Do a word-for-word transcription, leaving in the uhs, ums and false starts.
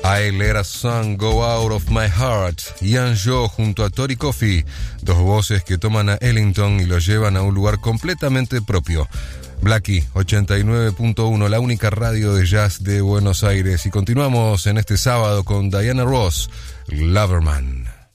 I Let a Song Go Out of My Heart, Ian Joe junto a Tori Coffey, dos voces que toman a Ellington y lo llevan a un lugar completamente propio. Blackie, ochenta y nueve punto uno, la única radio de jazz de Buenos Aires, y continuamos en este sábado con Diana Ross, Loverman.